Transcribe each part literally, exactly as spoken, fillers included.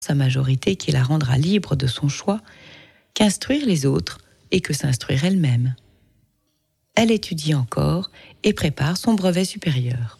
sa majorité qui la rendra libre de son choix, qu'instruire les autres et que s'instruire elle-même. Elle étudie encore et prépare son brevet supérieur.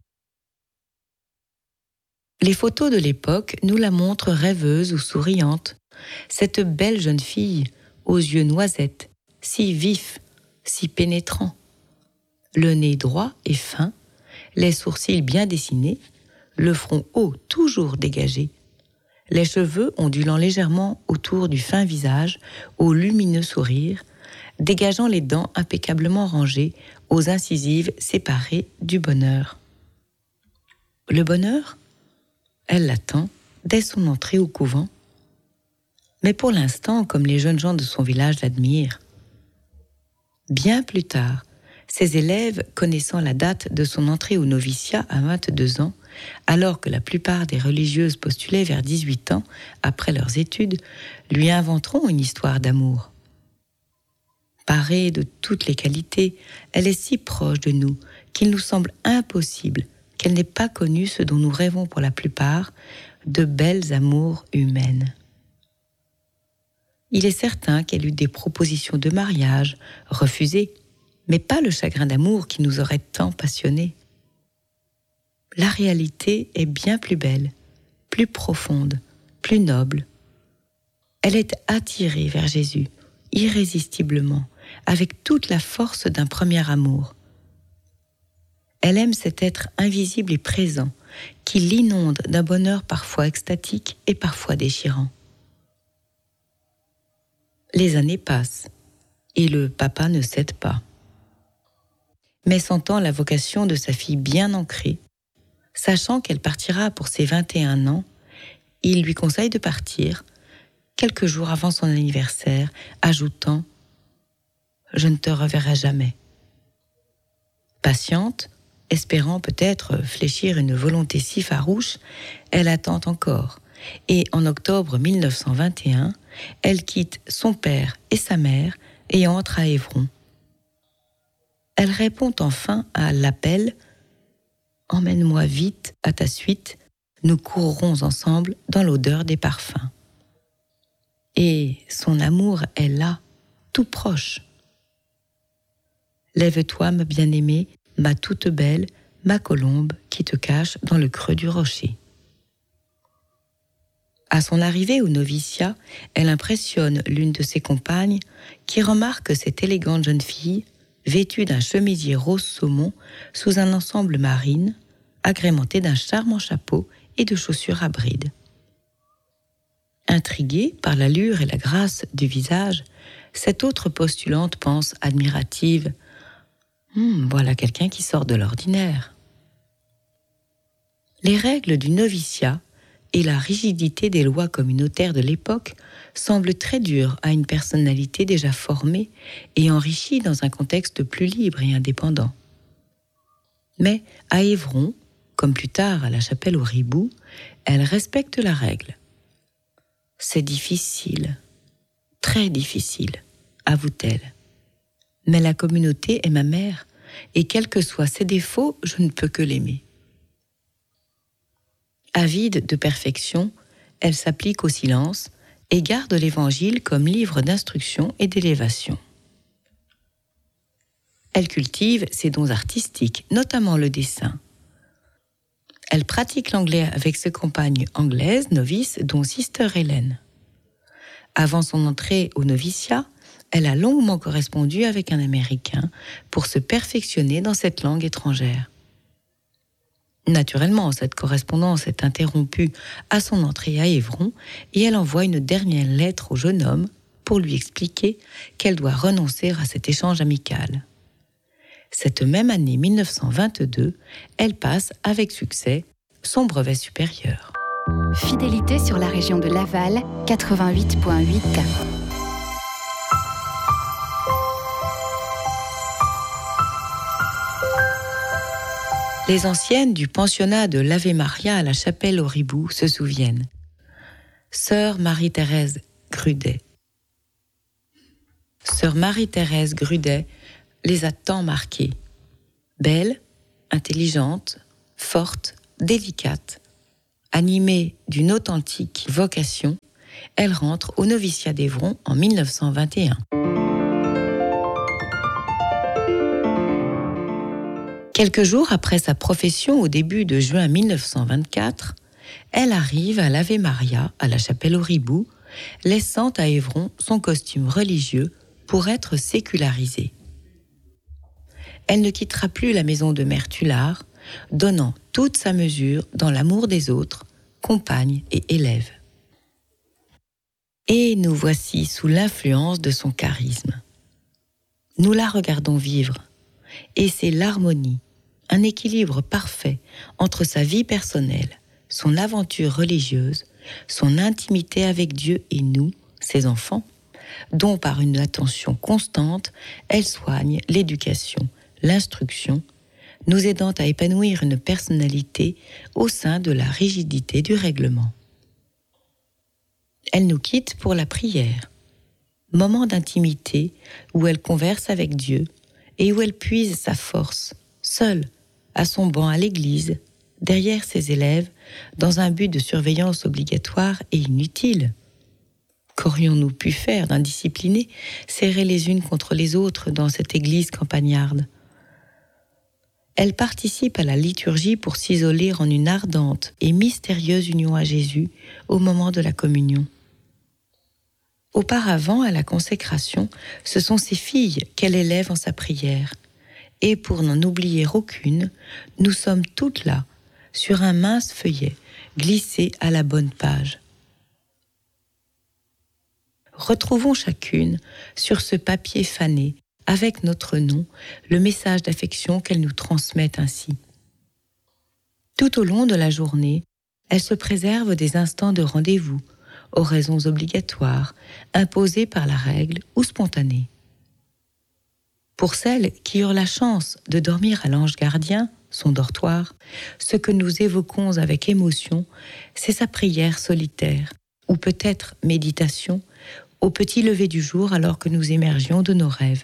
Les photos de l'époque nous la montrent rêveuse ou souriante, cette belle jeune fille aux yeux noisettes, si vifs, si pénétrants. Le nez droit et fin, les sourcils bien dessinés, le front haut toujours dégagé, les cheveux ondulant légèrement autour du fin visage, au lumineux sourire, dégageant les dents impeccablement rangées, aux incisives séparées du bonheur. Le bonheur, elle l'attend dès son entrée au couvent. Mais pour l'instant, comme les jeunes gens de son village l'admirent. Bien plus tard, ses élèves, connaissant la date de son entrée au noviciat à vingt-deux ans, alors que la plupart des religieuses postulaient vers dix-huit ans, après leurs études, lui inventeront une histoire d'amour. Parée de toutes les qualités, elle est si proche de nous qu'il nous semble impossible qu'elle n'ait pas connu ce dont nous rêvons pour la plupart, de belles amours humaines. Il est certain qu'elle eut des propositions de mariage, refusées, mais pas le chagrin d'amour qui nous aurait tant passionnés. La réalité est bien plus belle, plus profonde, plus noble. Elle est attirée vers Jésus, irrésistiblement, avec toute la force d'un premier amour. Elle aime cet être invisible et présent, qui l'inonde d'un bonheur parfois extatique et parfois déchirant. Les années passent, et le papa ne cède pas. Mais sentant la vocation de sa fille bien ancrée, sachant qu'elle partira pour ses vingt et un ans, il lui conseille de partir quelques jours avant son anniversaire, ajoutant « Je ne te reverrai jamais ». Patiente, espérant peut-être fléchir une volonté si farouche, elle attend encore, et en octobre mille neuf cent vingt et un, elle quitte son père et sa mère et entre à Évron. Elle répond enfin à l'appel « Emmène-moi vite à ta suite, nous courrons ensemble dans l'odeur des parfums ». Et son amour est là, tout proche. « Lève-toi, ma bien-aimée, ma toute belle, ma colombe qui te cache dans le creux du rocher ». À son arrivée au noviciat, elle impressionne l'une de ses compagnes qui remarque cette élégante jeune fille vêtue d'un chemisier rose saumon sous un ensemble marine, agrémenté d'un charmant chapeau et de chaussures à brides. Intriguée par l'allure et la grâce du visage, cette autre postulante pense admirative Hum, voilà quelqu'un qui sort de l'ordinaire. Les règles du noviciat et la rigidité des lois communautaires de l'époque semblent très dures à une personnalité déjà formée et enrichie dans un contexte plus libre et indépendant. Mais à Évron, comme plus tard à la chapelle au Ribou, elle respecte la règle. C'est difficile, très difficile, avoue-t-elle. Mais la communauté est ma mère, et quels que soient ses défauts, je ne peux que l'aimer. Avide de perfection, elle s'applique au silence et garde l'Évangile comme livre d'instruction et d'élévation. Elle cultive ses dons artistiques, notamment le dessin. Elle pratique l'anglais avec ses compagnes anglaises, novices, dont Sister Hélène. Avant son entrée au noviciat, elle a longuement correspondu avec un Américain pour se perfectionner dans cette langue étrangère. Naturellement, cette correspondance est interrompue à son entrée à Évron et elle envoie une dernière lettre au jeune homme pour lui expliquer qu'elle doit renoncer à cet échange amical. Cette même année mille neuf cent vingt-deux, elle passe avec succès son brevet supérieur. Fidélité sur la région de Laval, quatre-vingt-huit virgule huit. Les anciennes du pensionnat de l'Ave Maria à la chapelle au Ribou se souviennent. Sœur Marie-Thérèse Grudet. Sœur Marie-Thérèse Grudet les a tant marquées. Belle, intelligente, forte, délicate, Animée d'une authentique vocation, elle rentre au noviciat d'Évron en mille neuf cent vingt et un. Quelques jours après sa profession au début de juin mille neuf cent vingt-quatre, elle arrive à l'Ave Maria à la chapelle au Ribou, laissant à Évron son costume religieux pour être sécularisée. Elle ne quittera plus la maison de Mère Tullard, donnant toute sa mesure dans l'amour des autres, compagne et élève. Et nous voici sous l'influence de son charisme. Nous la regardons vivre, et c'est l'harmonie, un équilibre parfait entre sa vie personnelle, son aventure religieuse, son intimité avec Dieu et nous, ses enfants, dont par une attention constante, elle soigne l'éducation, l'instruction, nous aidant à épanouir une personnalité au sein de la rigidité du règlement. Elle nous quitte pour la prière, moment d'intimité où elle converse avec Dieu et où elle puise sa force, seule, à son banc à l'église, derrière ses élèves, dans un but de surveillance obligatoire et inutile. Qu'aurions-nous pu faire d'indisciplinés, serrés les unes contre les autres dans cette église campagnarde ? Elle participe à la liturgie pour s'isoler en une ardente et mystérieuse union à Jésus au moment de la communion. Auparavant, à la consécration, ce sont ses filles qu'elle élève en sa prière. Et pour n'en oublier aucune, nous sommes toutes là, sur un mince feuillet, glissé à la bonne page. Retrouvons chacune, sur ce papier fané, avec notre nom, le message d'affection qu'elle nous transmet ainsi. Tout au long de la journée, elle se préserve des instants de rendez-vous, aux raisons obligatoires, imposées par la règle ou spontanées. Pour celles qui eurent la chance de dormir à l'Ange Gardien, son dortoir, ce que nous évoquons avec émotion, c'est sa prière solitaire, ou peut-être méditation, au petit lever du jour alors que nous émergions de nos rêves.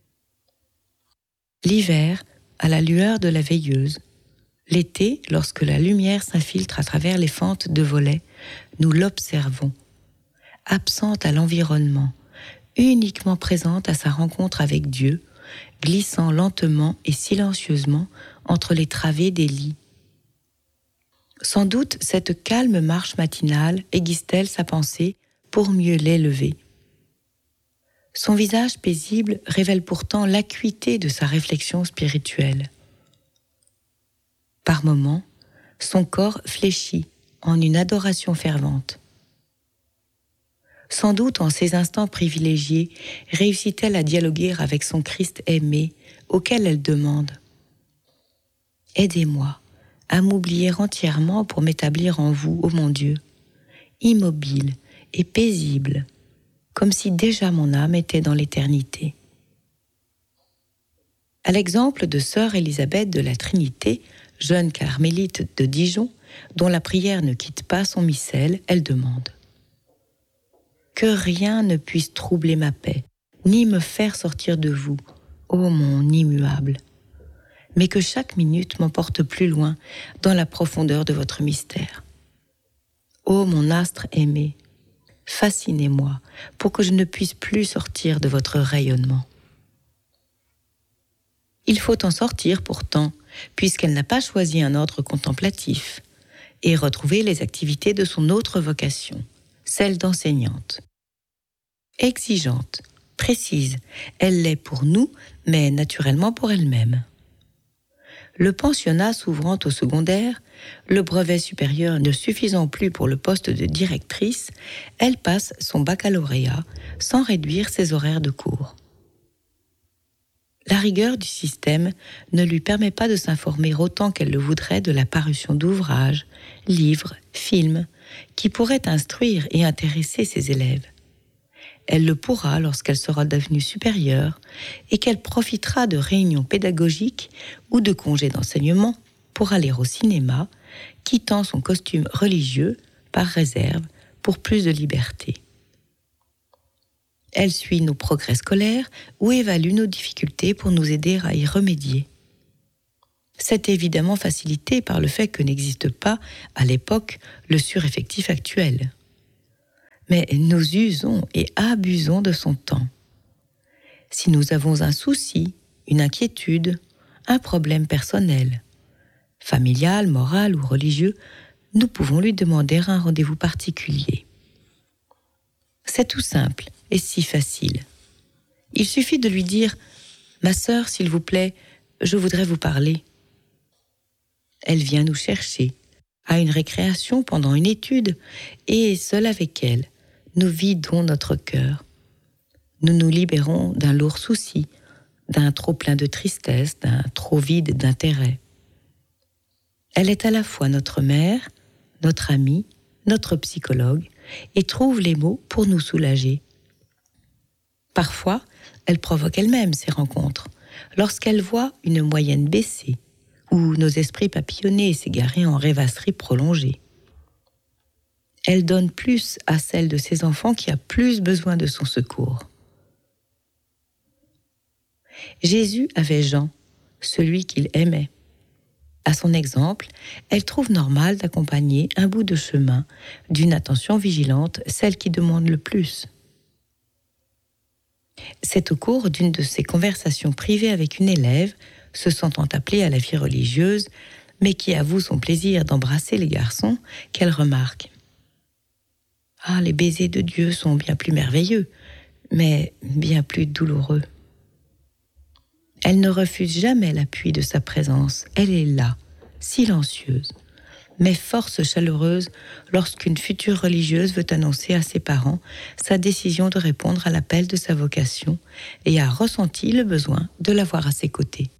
L'hiver, à la lueur de la veilleuse, l'été, lorsque la lumière s'infiltre à travers les fentes de volets, nous l'observons, absente à l'environnement, uniquement présente à sa rencontre avec Dieu, glissant lentement et silencieusement entre les travées des lits. Sans doute cette calme marche matinale aiguise-t-elle sa pensée pour mieux l'élever. Son visage paisible révèle pourtant l'acuité de sa réflexion spirituelle. Par moments, son corps fléchit en une adoration fervente. Sans doute en ces instants privilégiés, réussit-elle à dialoguer avec son Christ aimé, auquel elle demande « Aidez-moi à m'oublier entièrement pour m'établir en vous, ô mon Dieu, immobile et paisible, comme si déjà mon âme était dans l'éternité. » À l'exemple de sœur Élisabeth de la Trinité, jeune carmélite de Dijon, dont la prière ne quitte pas son missel, elle demande « Que rien ne puisse troubler ma paix, ni me faire sortir de vous, ô mon immuable, mais que chaque minute m'emporte plus loin dans la profondeur de votre mystère. Ô mon astre aimé, fascinez-moi pour que je ne puisse plus sortir de votre rayonnement. » Il faut en sortir pourtant, puisqu'elle n'a pas choisi un ordre contemplatif, et retrouver les activités de son autre vocation, celle d'enseignante. Exigeante, précise, elle l'est pour nous, mais naturellement pour elle-même. Le pensionnat s'ouvrant au secondaire, le brevet supérieur ne suffisant plus pour le poste de directrice, elle passe son baccalauréat sans réduire ses horaires de cours. La rigueur du système ne lui permet pas de s'informer autant qu'elle le voudrait de la parution d'ouvrages, livres, films, qui pourraient instruire et intéresser ses élèves. Elle le pourra lorsqu'elle sera devenue supérieure et qu'elle profitera de réunions pédagogiques ou de congés d'enseignement pour aller au cinéma, quittant son costume religieux par réserve pour plus de liberté. Elle suit nos progrès scolaires ou évalue nos difficultés pour nous aider à y remédier. C'est évidemment facilité par le fait que n'existe pas, à l'époque, le sureffectif actuel. Mais nous usons et abusons de son temps. Si nous avons un souci, une inquiétude, un problème personnel, familial, moral ou religieux, nous pouvons lui demander un rendez-vous particulier. C'est tout simple et si facile. Il suffit de lui dire « Ma sœur, s'il vous plaît, je voudrais vous parler ». Elle vient nous chercher, à une récréation pendant une étude, et seule avec elle, nous vidons notre cœur. Nous nous libérons d'un lourd souci, d'un trop plein de tristesse, d'un trop vide d'intérêt. Elle est à la fois notre mère, notre amie, notre psychologue, et trouve les mots pour nous soulager. Parfois, elle provoque elle-même ces rencontres, lorsqu'elle voit une moyenne baisser, ou nos esprits papillonnés et s'égarer en rêvasseries prolongées. Elle donne plus à celle de ses enfants qui a plus besoin de son secours. Jésus avait Jean, celui qu'il aimait. À son exemple, elle trouve normal d'accompagner un bout de chemin d'une attention vigilante, celle qui demande le plus. C'est au cours d'une de ses conversations privées avec une élève, se sentant appelée à la vie religieuse, mais qui avoue son plaisir d'embrasser les garçons, qu'elle remarque. « Ah, les baisers de Dieu sont bien plus merveilleux, mais bien plus douloureux. » Elle ne refuse jamais l'appui de sa présence, elle est là, silencieuse, mais force chaleureuse lorsqu'une future religieuse veut annoncer à ses parents sa décision de répondre à l'appel de sa vocation et a ressenti le besoin de l'avoir à ses côtés.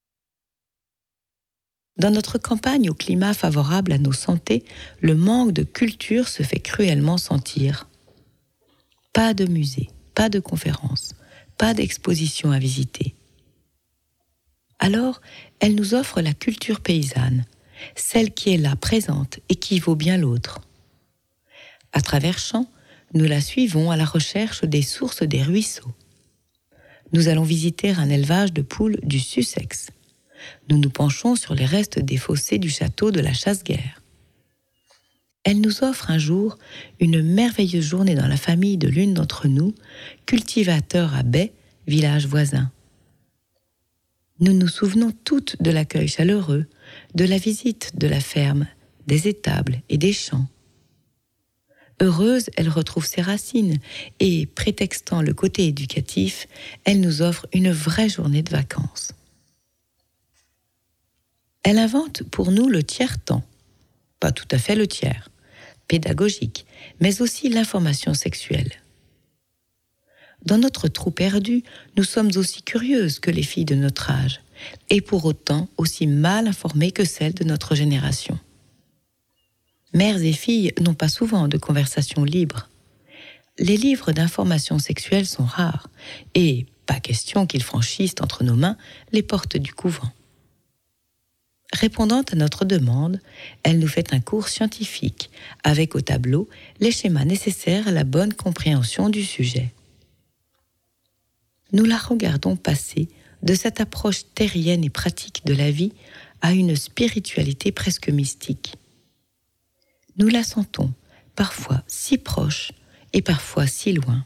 Dans notre campagne au climat favorable à nos santé, le manque de culture se fait cruellement sentir. Pas de musée, pas de conférences, pas d'exposition à visiter. Alors, elle nous offre la culture paysanne, celle qui est là présente et qui vaut bien l'autre. À travers champs, nous la suivons à la recherche des sources des ruisseaux. Nous allons visiter un élevage de poules du Sussex. Nous nous penchons sur les restes des fossés du château de la Chasse-Guerre. Elle nous offre un jour une merveilleuse journée dans la famille de l'une d'entre nous, cultivateur à baies, village voisin. Nous nous souvenons toutes de l'accueil chaleureux, de la visite de la ferme, des étables et des champs. Heureuse, elle retrouve ses racines et, prétextant le côté éducatif, elle nous offre une vraie journée de vacances. Elle invente pour nous le tiers-temps, pas tout à fait le tiers, pédagogique, mais aussi l'information sexuelle. Dans notre trou perdu, nous sommes aussi curieuses que les filles de notre âge, et pour autant aussi mal informées que celles de notre génération. Mères et filles n'ont pas souvent de conversations libres. Les livres d'information sexuelle sont rares, et pas question qu'ils franchissent entre nos mains les portes du couvent. Répondant à notre demande, elle nous fait un cours scientifique, avec au tableau les schémas nécessaires à la bonne compréhension du sujet. Nous la regardons passer de cette approche terrienne et pratique de la vie à une spiritualité presque mystique. Nous la sentons parfois si proche et parfois si loin.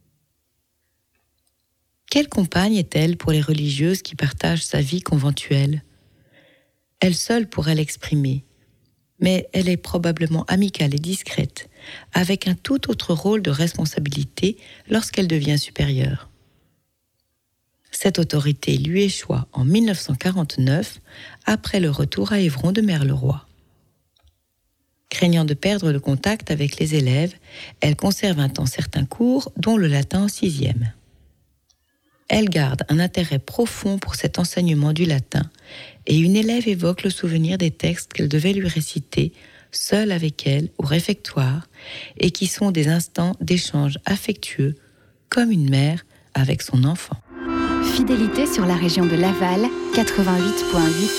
Quelle compagne est-elle pour les religieuses qui partagent sa vie conventuelle ? Elle seule pourrait l'exprimer, mais elle est probablement amicale et discrète, avec un tout autre rôle de responsabilité lorsqu'elle devient supérieure. Cette autorité lui échoua en mille neuf cent quarante-neuf, après le retour à Évron de Merleroy. Craignant de perdre le contact avec les élèves, elle conserve un temps certains cours, dont le latin en sixième. Elle garde un intérêt profond pour cet enseignement du latin, et une élève évoque le souvenir des textes qu'elle devait lui réciter, seule avec elle, au réfectoire, et qui sont des instants d'échange affectueux, comme une mère avec son enfant. Fidélité sur la région de Laval, quatre-vingt-huit virgule huit.